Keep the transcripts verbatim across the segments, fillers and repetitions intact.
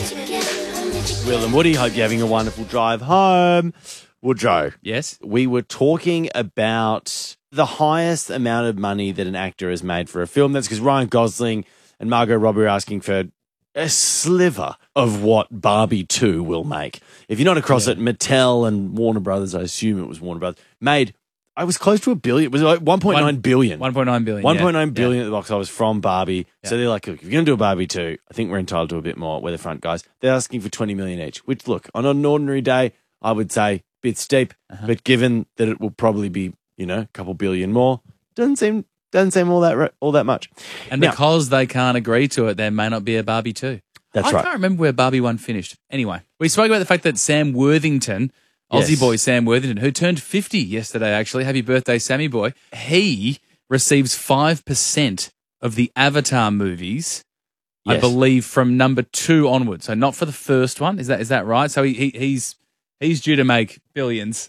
Will and Woody, hope you're having a wonderful drive home. Woodrow. Yes? We were talking about the highest amount of money that an actor has made for a film. That's because Ryan Gosling and Margot Robbie are asking for a sliver of what Barbie two will make. If you're not across Yeah. it, Mattel and Warner Brothers, I assume it was Warner Brothers, made, I was close to a billion. It was like one point nine billion. one point nine billion. one point nine yeah. billion Yeah. at the box office from Barbie. Yeah. So they're like, look, if you're going to do a Barbie two, I think we're entitled to a bit more. We're the front guys. They're asking for twenty million each, which, look, on an ordinary day, I would say a bit steep. Uh-huh. But given that it will probably be, you know, a couple billion more, doesn't seem doesn't seem all that all that much. And Now- because they can't agree to it, there may not be a Barbie two. That's I right. can't remember where Barbie one finished. Anyway, we spoke about the fact that Sam Worthington, Aussie Yes. boy Sam Worthington, who turned fifty yesterday, actually, happy birthday, Sammy boy, he receives five percent of the Avatar movies, I Yes. believe, from number two onwards. So not for the first one. Is that is that right? So he, he he's he's due to make billions,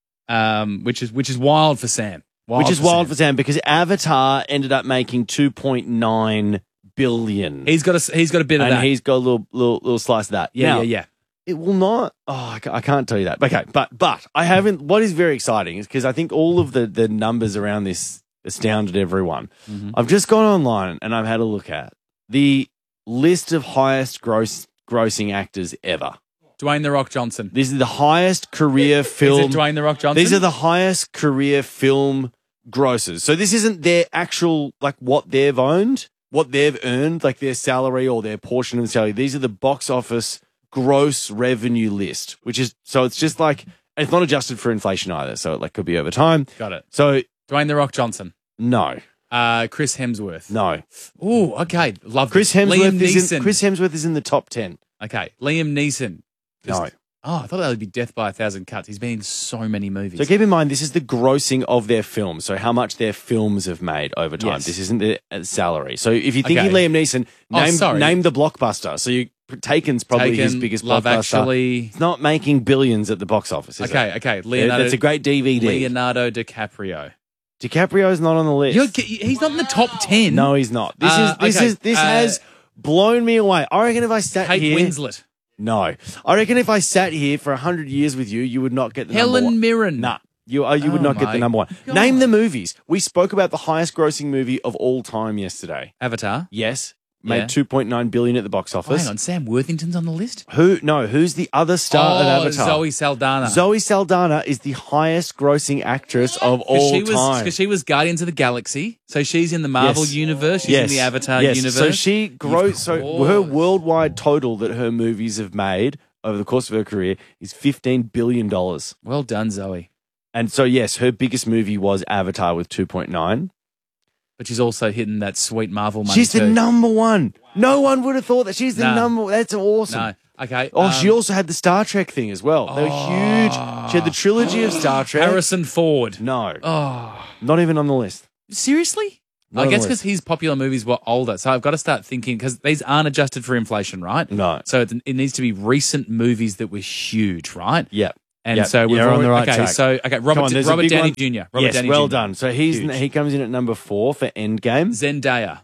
um, which is which is wild for Sam. Wild Which is for wild Sam. for Sam because Avatar ended up making two point nine billion. He's got a he's got a bit of and that. he's got a little, little, little slice of that. yeah, Now, yeah, yeah. It will not. Oh, I ca- I can't tell you that. Okay, but but I haven't. What is very exciting is because I think all of the the numbers around this astounded everyone. Mhm. I've just gone online and I've had a look at the list of highest gross grossing actors ever. Dwayne the Rock Johnson. This is the highest career film. Is it Dwayne the Rock Johnson? These are the highest career film grosses. So this isn't their actual like what they've owned, what they've earned, like their salary or their portion of the salary. These are the box office gross revenue list, which is so it's just like it's not adjusted for inflation either. So it like could be over time. Got it. So Dwayne the Rock Johnson. no, Uh, Chris Hemsworth. no. Ooh, okay. Love Chris this. Hemsworth Liam is Neeson. in, Chris Hemsworth is in the top ten. Okay. Liam Neeson. Just- No. Oh, I thought that would be Death by a Thousand Cuts. He's been in so many movies. So keep in mind, this is the grossing of their films. So how much their films have made over time. Yes. This isn't their uh, salary. So if you're thinking Okay. Liam Neeson, Oh, name sorry. name the blockbuster. So you Taken's probably his Taken, biggest Love blockbuster. Actually. It's not making billions at the box office. Is Okay, it? okay. Leonardo. That's a great D V D. Leonardo DiCaprio. DiCaprio's not on the list. You're, he's not in the top ten. No, he's not. This Uh, is this okay, is this uh, has blown me away. I reckon if I sat Kate here, Winslet. no, I reckon if I sat here for a hundred years with you, you would not get the number Helen one. Mirren. Nah, you uh, you would Oh not get my the number one. God. Name the movies. We spoke about the highest grossing movie of all time yesterday. Avatar. Yes, made Yeah. two point nine billion at the box Oh, office. hang on. Sam Worthington's on the list? Who? No, who's the other star oh, of Avatar? Zoe Saldana. Zoe Saldana is the highest grossing actress of Because all she was, time. Because she was Guardians of the Galaxy. So she's in the Marvel Yes. universe. She's in the Avatar yes. universe. So she grows. So course. her worldwide total that her movies have made over the course of her career is fifteen billion dollars. Well done, Zoe. And so yes, her biggest movie was Avatar with two point nine. But she's also hitting that sweet Marvel money She's too. the number one. No one would have thought that she's the No. number. That's awesome. No. Okay. Oh, um, she also had the Star Trek thing as well. They were huge. She had the trilogy of Star Trek. Harrison Ford. No, Oh. not even on the list. Seriously? Not I on guess the because list. his popular movies were older. So I've got to start thinking, because these aren't adjusted for inflation, right? No. So it, it needs to be recent movies that were huge, right? Yep. And Yep. so we've You're on the right okay, track. so okay, Come Robert, on, there's a Robert big Downey one. Junior Robert yes, Downey well Junior done. So he's Huge. he comes in at number four for Endgame. Zendaya,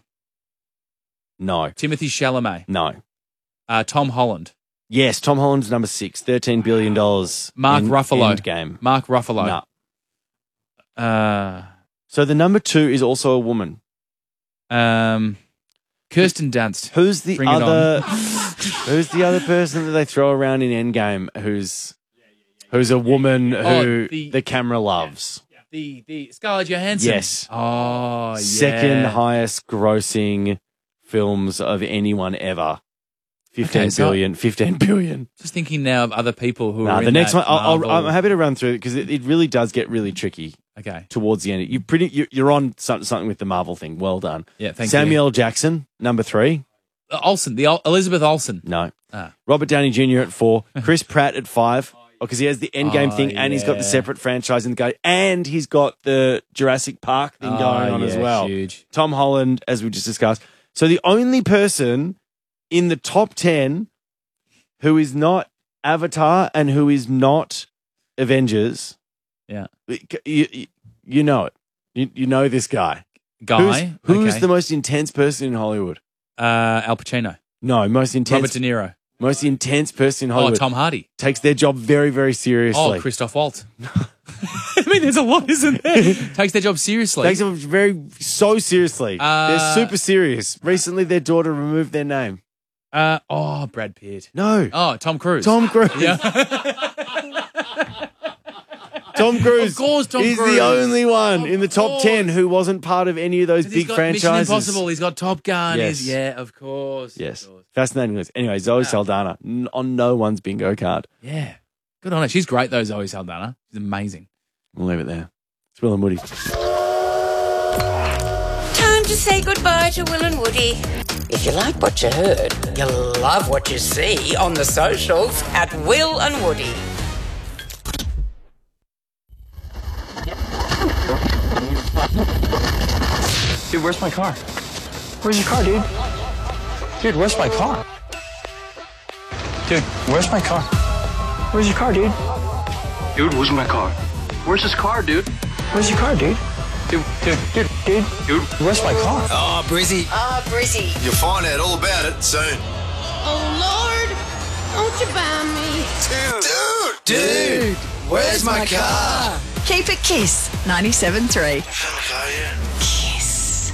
No, Timothy Chalamet, no. uh, Tom Holland, Yes, Tom Holland's number six, thirteen billion dollars. Mark in Ruffalo. Endgame. Mark Ruffalo. No. Uh, So the number two is also a woman. um, Kirsten Dunst. Who's the Bring it other? Who's the other person that they throw around in Endgame? Who's who's a woman who Oh, the, the- camera loves? The the Scarlett Johansson. Yes. Oh, yeah. Second highest grossing films of anyone ever. Fifteen Okay, so- billion. Fifteen billion. Just thinking now of other people who Nah, are in the next that one, I'll, I'll, Marvel- I'm happy to run through it because it, it really does get really tricky Okay. towards the end. You pretty, you, you're on some- something with the Marvel thing. Well done. Yeah, thank Samuel you. L. Jackson, number three. Uh, Olsen, the Ol- Elizabeth Olsen. No. Ah. Robert Downey Junior at four. Chris Pratt at five. Because he has the Endgame Oh, thing and he's got the yeah. separate franchise in the go, and he's got the Jurassic Park thing Oh, going on as yeah, well. Huge. Tom Holland, as we just discussed. So the only person in the top ten who is not Avatar and who is not Avengers, Yeah. you, you, you know it. You, you know this guy. Guy. Who's, who's okay. the most intense person in Hollywood? uh, Al Pacino. No, most intense. Robert De Niro. Most intense person in Oh, Hollywood. Tom Hardy. Takes their job very, very seriously. Oh, Christoph Waltz. I mean, there's a lot, isn't there? Takes their job seriously. Takes them very, so seriously. Uh, They're super serious. Recently, their daughter removed their name. Uh, oh, Brad Pitt. No. Oh, Tom Cruise. Tom Cruise. Yeah. Tom Cruise Of course, Tom is Cruise. the only one Of in the top course. ten who wasn't part of any of those He's big got franchises. Mission Impossible. He's got Top Gun. Yes. He's, yeah, of course. Yes. Of course. Fascinating list. Anyway, Zoe Saldana n- on no one's bingo card. Yeah. Good on her. She's great, though, Zoe Saldana. She's amazing. We'll leave it there. It's Will and Woody. Time to say goodbye to Will and Woody. If you like what you heard, you'll love what you see on the socials At Will and Woody. Dude, where's my car? Where's your car, dude? Dude, where's my car? Dude, where's my car? Where's your car, dude? Dude, where's my car? Where's his car, dude? Where's your car, dude? Dude, dude, dude, dude, dude, where's my car? Oh, Brizzy. Ah, Brizzy. You'll find out all about it soon. Oh, Lord, don't you buy me? Dude, dude, dude, where's my car? Keep it Kiss. ninety-seven point three. Oh, yeah. Kiss.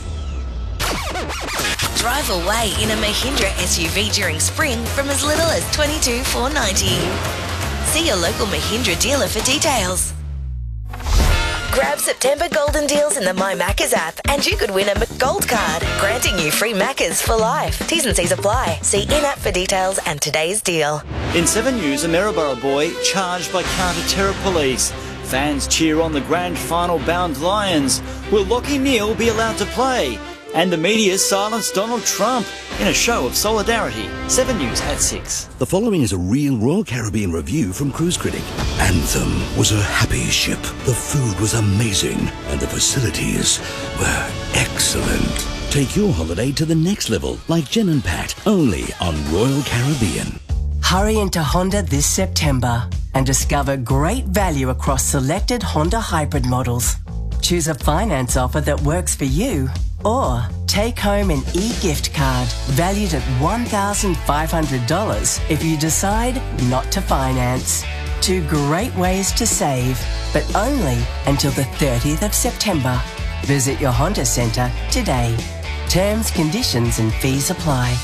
Drive away in a Mahindra S U V during spring from as little as twenty-two thousand four hundred ninety dollars. See your local Mahindra dealer for details. Grab September golden deals in the My Maccas app and you could win a McGold card, granting you free Maccas for life. T's and C's apply. See in-app for details and today's deal. In seven News, a Maryborough boy charged by counter-terror police. Fans cheer on the grand final bound Lions. Will Lachie Neale be allowed to play? And the media silenced Donald Trump in a show of solidarity. seven News at six. The following is a real Royal Caribbean review from Cruise Critic. Anthem was a happy ship. The food was amazing and the facilities were excellent. Take your holiday to the next level like Jen and Pat, only on Royal Caribbean. Hurry into Honda this September and discover great value across selected Honda hybrid models. Choose a finance offer that works for you or take home an e-gift card valued at one thousand five hundred dollars if you decide not to finance. Two great ways to save, but only until the thirtieth of September. Visit your Honda Centre today. Terms, conditions and fees apply.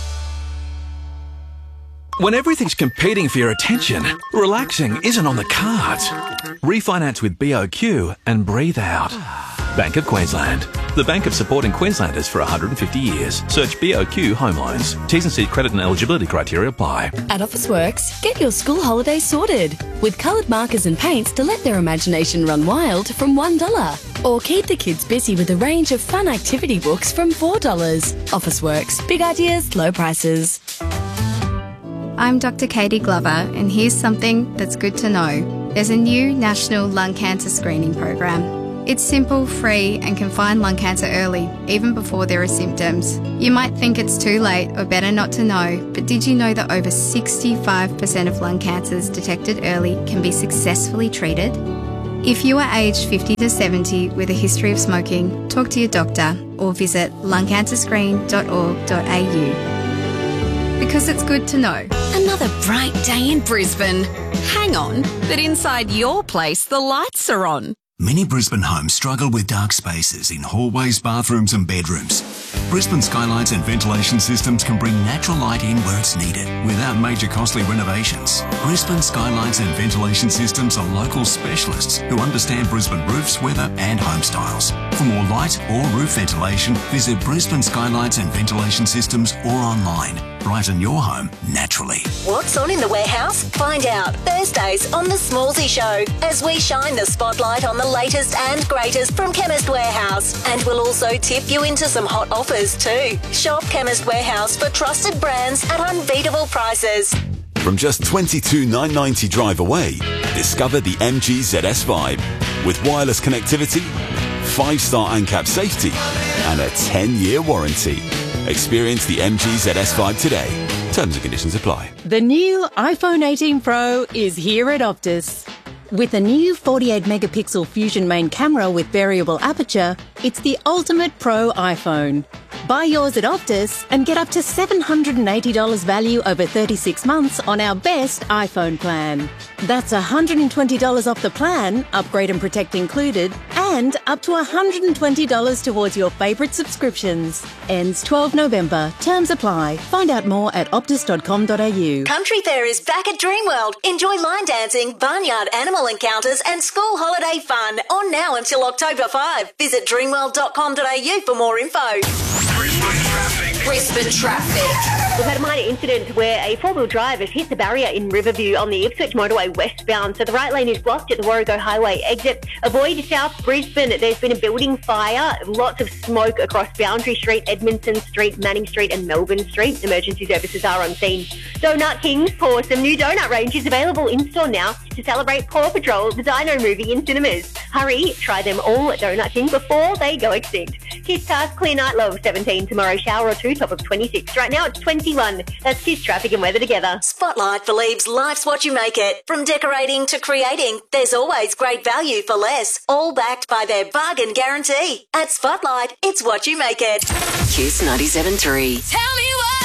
When everything's competing for your attention, relaxing isn't on the cards. Refinance with B O Q and breathe out. Bank of Queensland. The bank of supporting Queenslanders for one hundred fifty years. Search B O Q Home Loans. T's and C's credit and eligibility criteria apply. At Officeworks, get your school holidays sorted with coloured markers and paints to let their imagination run wild from one dollar. Or keep the kids busy with a range of fun activity books from four dollars. Officeworks. Big ideas, low prices. I'm Doctor Katie Glover, and here's something that's good to know. There's a new national lung cancer screening program. It's simple, free, and can find lung cancer early, even before there are symptoms. You might think it's too late or better not to know, but did you know that over sixty-five percent of lung cancers detected early can be successfully treated? If you are aged fifty to seventy with a history of smoking, talk to your doctor or visit lung cancer screen dot org dot a u. Because it's good to know. Another bright day in Brisbane. Hang on, but inside your place the lights are on. Many Brisbane homes struggle with dark spaces in hallways, bathrooms and bedrooms. Brisbane Skylights and Ventilation Systems can bring natural light in where it's needed without major costly renovations. Brisbane Skylights and Ventilation Systems are local specialists who understand Brisbane roofs, weather and home styles. For more light or roof ventilation, visit Brisbane Skylights and Ventilation Systems or online. Brighten your home naturally. What's on in the warehouse? Find out Thursdays on The Smallsy Show as we shine the spotlight on the latest and greatest from Chemist Warehouse. And we'll also tip you into some hot offers too. Shop Chemist Warehouse for trusted brands at unbeatable prices. From just twenty-two thousand nine hundred ninety drive away, discover the M G Z S Vibe with wireless connectivity, five-star ANCAP safety and a ten-year warranty. Experience the M G Z S Vibe today. Terms and conditions apply. The new iPhone eighteen Pro is here at Optus. With a new forty-eight megapixel Fusion main camera with variable aperture, it's the ultimate pro iPhone. Buy yours at Optus and get up to seven hundred eighty dollars value over thirty-six months on our best iPhone plan. That's one hundred twenty dollars off the plan, upgrade and protect included, and up to one hundred twenty dollars towards your favourite subscriptions. Ends twelfth November. Terms apply. Find out more at optus dot com dot a u. Country Fair is back at Dreamworld. Enjoy line dancing, barnyard animal encounters and school holiday fun on now until October fifth. Visit dreamworld dot com dot a u for more info. Brisbane traffic. We've had a minor incident where a four-wheel drive has hit the barrier in Riverview on the Ipswich motorway westbound. So the right lane is blocked at the Warrego Highway exit. Avoid South Brisbane. There's been a building fire. Lots of smoke across Boundary Street, Edmondson Street, Manning Street and Melbourne Street. Emergency services are on scene. Donut Kings for some new donut ranges available in-store now to celebrate Paw Patrol, the Dino movie in cinemas. Hurry, try them all at Donut King before they go extinct. Kiss Task Clear Night Low seventeen. Tomorrow shower or two, top of twenty-six. Right now it's twenty-one. That's Kiss traffic and weather together. Spotlight believes life's what you make it. From decorating to creating, there's always great value for less. All backed by their bargain guarantee. At Spotlight, it's what you make it. Kiss ninety-seven point three. Tell me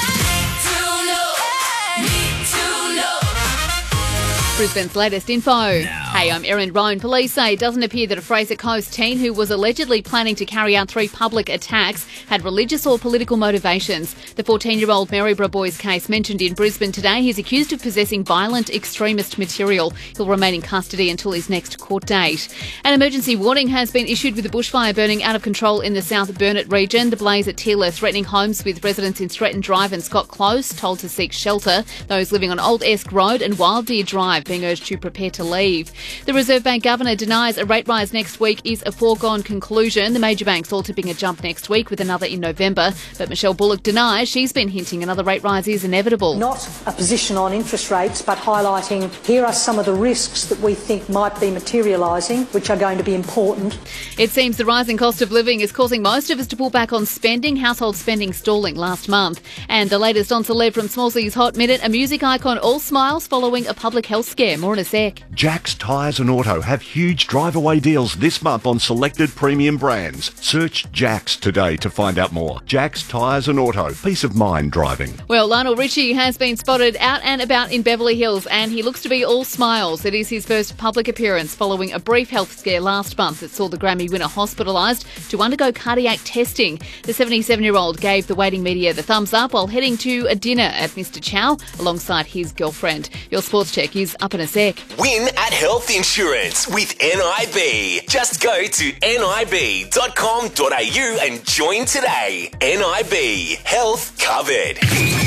Brisbane's latest info. Hey, I'm Erin Roan. Police say it doesn't appear that a Fraser Coast teen who was allegedly planning to carry out three public attacks had religious or political motivations. The fourteen-year-old Maryborough boy's case mentioned in Brisbane today. He's accused of possessing violent extremist material. He'll remain in custody until his next court date. An emergency warning has been issued with the bushfire burning out of control in the South Burnett region. The blaze at Teela threatening homes with residents in Stretton Drive and Scott Close told to seek shelter. Those living on Old Esk Road and Wild Deer Drive being urged to prepare to leave. The Reserve Bank Governor denies a rate rise next week is a foregone conclusion. The major banks all tipping a jump next week with another in November. But Michelle Bullock denies she's been hinting another rate rise is inevitable. Not a position on interest rates, but highlighting here are some of the risks that we think might be materialising, which are going to be important. It seems the rising cost of living is causing most of us to pull back on spending, household spending stalling last month. And the latest on celeb from Smallsy's Hot Minute, a music icon all smiles following a public health scare. More in a sec. Jack's Tyres and Auto have huge drive-away deals this month on selected premium brands. Search Jack's today to find out more. Jack's Tyres and Auto. Peace of mind driving. Well, Lionel Richie has been spotted out and about in Beverly Hills and he looks to be all smiles. It is his first public appearance following a brief health scare last month that saw the Grammy winner hospitalised to undergo cardiac testing. The seventy-seven-year-old gave the waiting media the thumbs up while heading to a dinner at Mister Chow alongside his girlfriend. Your sports check is up in a sec. Win at Health Insurance with N I B. Just go to N I B dot com dot a u and join today. N I B. Health covered.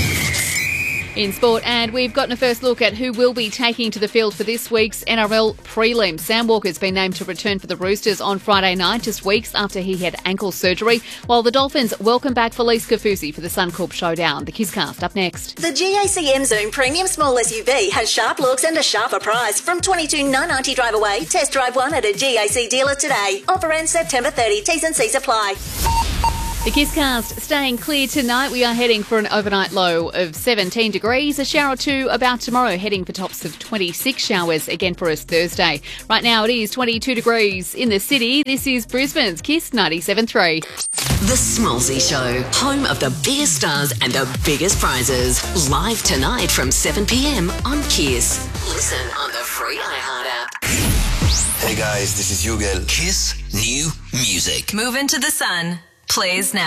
In sport, and we've gotten a first look at who will be taking to the field for this week's N R L prelim. Sam Walker's been named to return for the Roosters on Friday night, just weeks after he had ankle surgery, while the Dolphins welcome back Felice Kafusi for the Suncorp Showdown. The Kisscast up next. The G A C M Zoom Premium Small S U V has sharp looks and a sharper price. From twenty-two thousand nine hundred ninety drive away. Test drive one at a G A C dealer today. Offer ends September thirtieth. T's and C's apply. The Kisscast staying clear tonight. We are heading for an overnight low of seventeen degrees. A shower or two about tomorrow, heading for tops of twenty-six showers again for us Thursday. Right now it is twenty-two degrees in the city. This is Brisbane's Kiss ninety-seven point three. The Smallsy Show, home of the biggest stars and the biggest prizes. Live tonight from seven p.m. on Kiss. Listen on the free iHeart app. Hey guys, this is Yugel. Kiss New Music. Move into the sun. Plays now.